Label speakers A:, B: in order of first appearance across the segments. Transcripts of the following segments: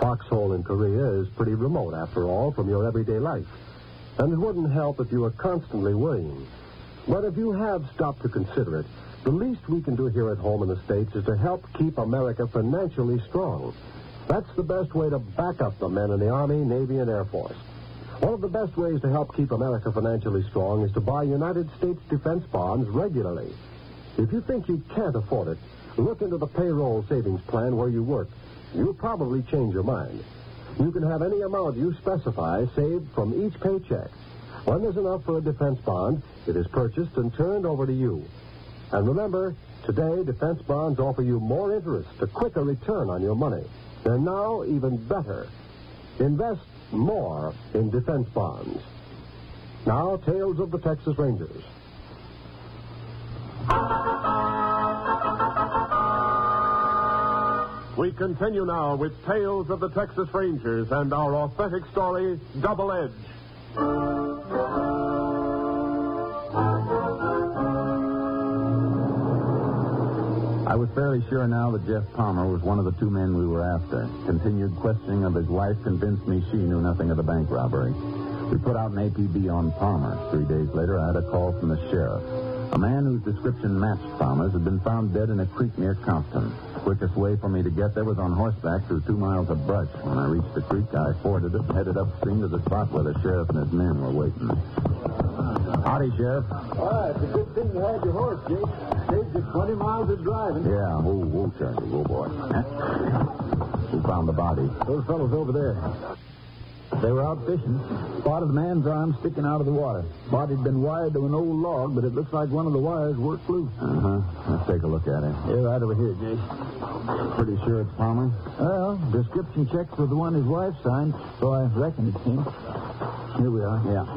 A: foxhole in Korea is pretty remote, after all, from your everyday life. And it wouldn't help if you were constantly worrying. But if you have stopped to consider it, the least we can do here at home in the States is to help keep America financially strong. That's the best way to back up the men in the Army, Navy, and Air Force. One of the best ways to help keep America financially strong is to buy United States defense bonds regularly. If you think you can't afford it, look into the payroll savings plan where you work. You'll probably change your mind. You can have any amount you specify saved from each paycheck. When there's enough for a defense bond, it is purchased and turned over to you. And remember, today defense bonds offer you more interest, a quicker return on your money. They're now even better. Invest more in defense bonds. Now, Tales of the Texas Rangers.
B: We continue now with Tales of the Texas Rangers and our authentic story, Double Edge.
C: I was fairly sure now that Jeff Palmer was one of the two men we were after. Continued questioning of his wife convinced me she knew nothing of the bank robbery. We put out an APB on Palmer. 3 days later, I had a call from the sheriff. A man whose description matched Palmer's had been found dead in a creek near Compton. The quickest way for me to get there was on horseback through 2 miles of brush. When I reached the creek, I forded it and headed upstream to the spot where the sheriff and his men were waiting. Howdy, Sheriff.
D: All right, it's a good thing you had your horse, Jake. Saved you 20 miles of driving.
C: Yeah, whoa, Charlie, whoa, boy. Who found the body?
D: Those fellows over there. They were out fishing. Spotted a man's arm sticking out of the water. Body'd been wired to an old log, but it looks like one of the wires worked loose.
C: Let's take a look at it.
D: Yeah, right over here, Jake.
C: Pretty sure it's Palmer?
D: Well, description checks with the one his wife signed, so I reckon it's him. Here we are.
C: Yeah.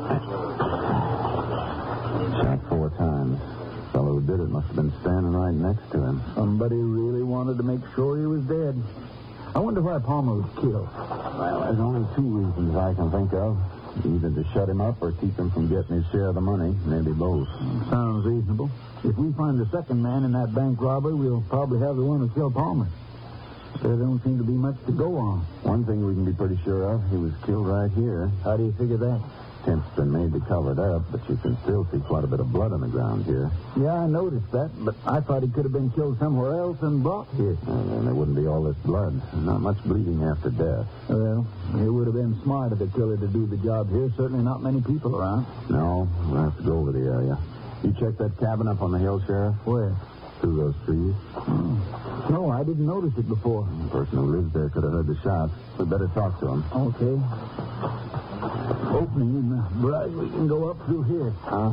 C: Shot 4 times. The fellow who did it must have been standing right next to him.
D: Somebody really wanted to make sure he was dead. I wonder why Palmer was killed.
C: Well, there's only 2 reasons I can think of. Either to shut him up or keep him from getting his share of the money. Maybe both.
D: Sounds reasonable. If we find the second man in that bank robbery, we'll probably have the one who killed Palmer. There don't seem to be much to go on.
C: One thing we can be pretty sure of, he was killed right here.
D: How do you figure that?
C: Tent's been made to cover it up, but you can still see quite a bit of blood on the ground here.
D: Yeah, I noticed that, but I thought he could have been killed somewhere else and brought here.
C: And there wouldn't be all this blood. Not much bleeding after death.
D: Well, it would have been smart of the killer to do the job here. Certainly not many people around.
C: No, we'll have to go over the area. You checked that cabin up on the hill, Sheriff?
D: Where?
C: Through those trees.
D: No, I didn't notice it before.
C: The person who lives there could have heard the shots. We'd better talk to him.
D: Okay. Opening in the brush, we can go up through here.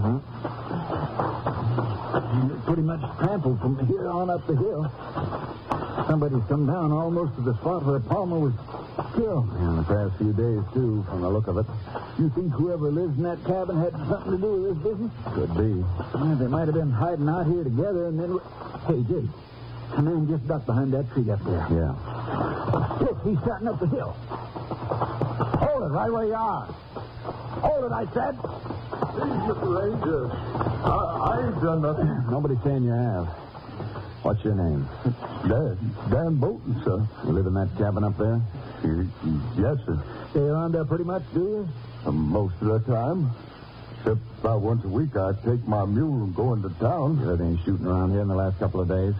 D: It's pretty much trampled from here on up the hill. Somebody's come down almost to the spot where Palmer was killed.
C: In the past few days, too, from the look of it.
D: You think whoever lives in that cabin had something to do with this business?
C: Could be.
D: Yeah, they might have been hiding out here together and then... Hey, Jake, a man just ducked behind that tree up there.
C: Yeah.
D: Look, he's starting up the hill. Hold it right where you are. Hold it, I said.
B: Mr. Ranger, I ain't done nothing.
C: Nobody's saying you have. What's your name?
B: Dan Bolton, sir.
C: You live in that cabin up there?
B: Yes, sir.
D: Stay around there pretty much, do you?
B: Most of the time. Except about once a week, I take my mule and go into town.
C: You heard any shooting around here in the last couple of days?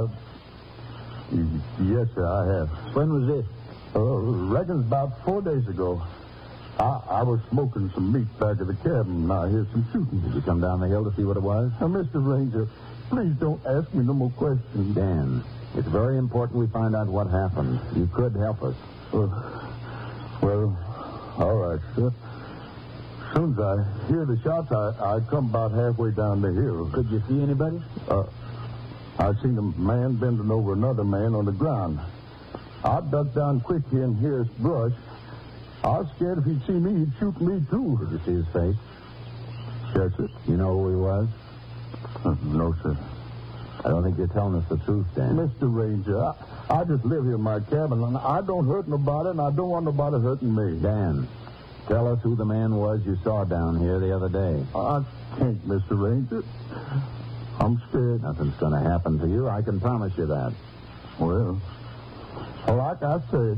B: Yes, sir, I have.
D: When was this?
B: Reckon's about 4 days ago. I was smoking some meat back at the cabin, and I heard some shooting.
C: Did you come down the hill to see what it was?
B: Now, Mr. Ranger, please don't ask me no more questions.
C: Dan, it's very important we find out what happened. You could help us.
B: Well, all right, sir. As soon as I hear the shots, I come about halfway down the hill.
D: Could you see anybody?
B: I seen a man bending over another man on the ground. I ducked down quick here in here's brush. I was scared if he'd see me, he'd shoot me, too.
C: Did you see his face?
B: Yes, sir.
C: You know who he was?
B: No, sir.
C: I don't think you're telling us the truth, Dan.
B: Mr. Ranger, I just live here in my cabin, and I don't hurt nobody, and I don't want nobody hurting me.
C: Dan, tell us who the man was you saw down here the other day.
B: I can't, Mr. Ranger. I'm scared.
C: Nothing's going to happen to you. I can promise you that.
B: Well, like I said,